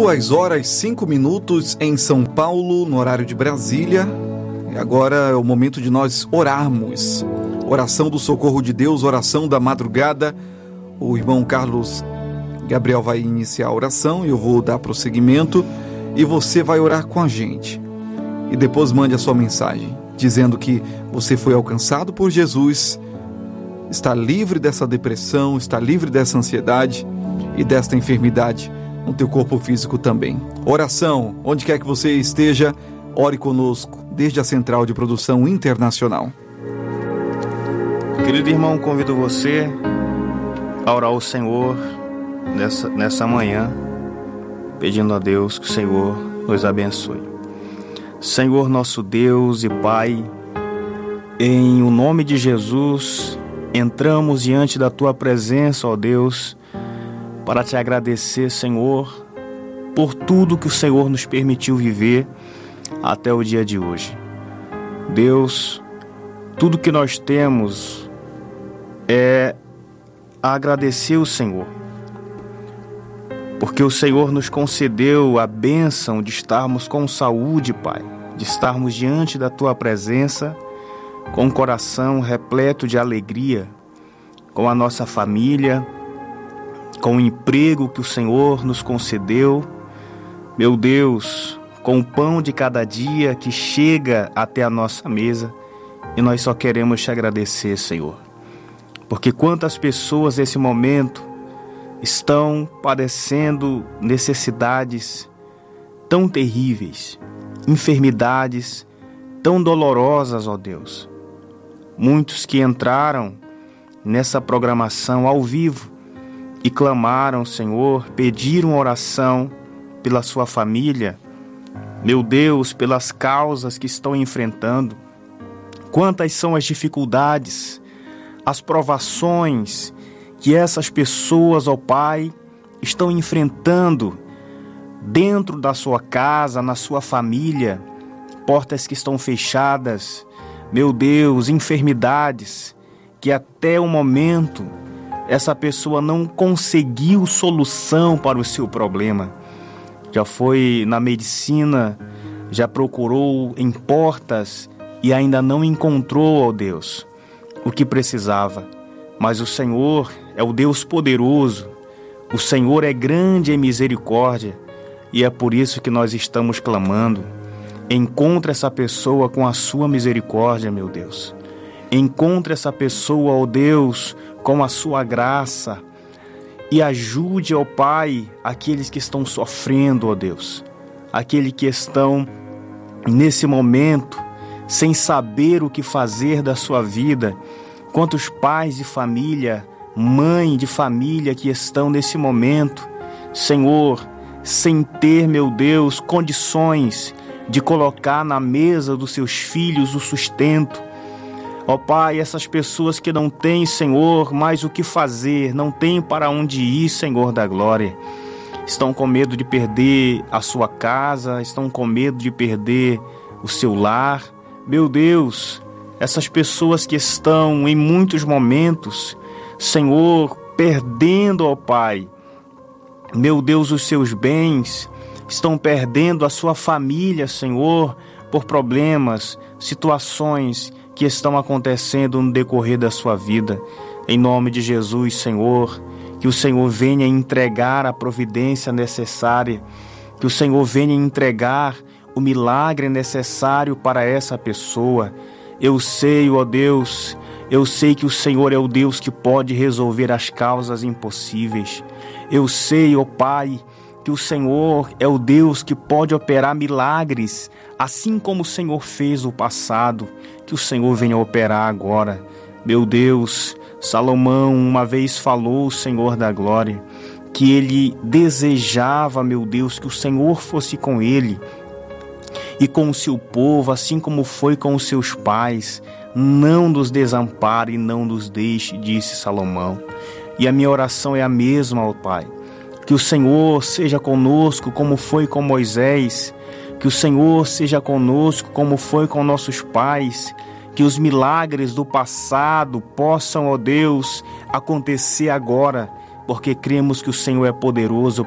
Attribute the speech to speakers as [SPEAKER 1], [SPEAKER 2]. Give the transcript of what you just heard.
[SPEAKER 1] 2h05 em São Paulo, no horário de Brasília. E agora é o momento de nós orarmos. Oração do socorro de Deus, oração da madrugada. O irmão Carlos Gabriel vai iniciar a oração e eu vou dar prosseguimento. E você vai orar com a gente. E depois mande a sua mensagem, dizendo que você foi alcançado por Jesus, está livre dessa depressão, está livre dessa ansiedade e desta enfermidade no teu corpo físico também. Oração, onde quer que você esteja, ore conosco, desde a Central de Produção Internacional.
[SPEAKER 2] Querido irmão, convido você a orar ao Senhor nessa manhã, pedindo a Deus que o Senhor nos abençoe. Senhor nosso Deus e Pai, em o nome de Jesus, entramos diante da Tua presença, ó Deus, para Te agradecer, Senhor, por tudo que o Senhor nos permitiu viver até o dia de hoje. Deus, tudo que nós temos é agradecer o Senhor, porque o Senhor nos concedeu a bênção de estarmos com saúde, Pai, de estarmos diante da Tua presença com um coração repleto de alegria, com a nossa família, com o emprego que o Senhor nos concedeu, meu Deus, com o pão de cada dia que chega até a nossa mesa, e nós só queremos Te agradecer, Senhor, porque quantas pessoas nesse momento estão padecendo necessidades tão terríveis, enfermidades tão dolorosas, ó Deus. Muitos que entraram nessa programação ao vivo e clamaram, Senhor, pediram oração pela sua família, meu Deus, pelas causas que estão enfrentando. Quantas são as dificuldades, as provações que essas pessoas, ó Pai, estão enfrentando dentro da sua casa, na sua família, portas que estão fechadas, meu Deus, enfermidades que até o momento essa pessoa não conseguiu solução para o seu problema. Já foi na medicina, já procurou em portas e ainda não encontrou, ó Deus, o que precisava. Mas o Senhor é o Deus poderoso, o Senhor é grande em misericórdia e é por isso que nós estamos clamando. Encontre essa pessoa com a sua misericórdia, meu Deus. Encontre essa pessoa, ó Deus, com a sua graça e ajude, ó Pai, aqueles que estão sofrendo, ó Deus, aqueles que estão nesse momento sem saber o que fazer da sua vida. Quantos pais de família, mãe de família que estão nesse momento, Senhor, sem ter, meu Deus, condições de colocar na mesa dos seus filhos o sustento. Ó Pai, essas pessoas que não têm, Senhor, mais o que fazer, não têm para onde ir, Senhor da glória, estão com medo de perder a sua casa, estão com medo de perder o seu lar. Meu Deus, essas pessoas que estão em muitos momentos, Senhor, perdendo, ó Pai, meu Deus, os seus bens, estão perdendo a sua família, Senhor, por problemas, situações que estão acontecendo no decorrer da sua vida. Em nome de Jesus, Senhor, que o Senhor venha entregar a providência necessária, que o Senhor venha entregar o milagre necessário para essa pessoa. Eu sei, ó Deus, eu sei que o Senhor é o Deus que pode resolver as causas impossíveis. Eu sei, ó Pai, que o Senhor é o Deus que pode operar milagres, assim como o Senhor fez no passado, que o Senhor venha operar agora. Meu Deus, Salomão uma vez falou, Senhor da glória, que ele desejava, meu Deus, que o Senhor fosse com ele e com o seu povo, assim como foi com os seus pais. Não nos desampare e não nos deixe, disse Salomão. E a minha oração é a mesma, ó Pai, que o Senhor seja conosco como foi com Moisés, que o Senhor seja conosco como foi com nossos pais, que os milagres do passado possam, ó Deus, acontecer agora, porque cremos que o Senhor é poderoso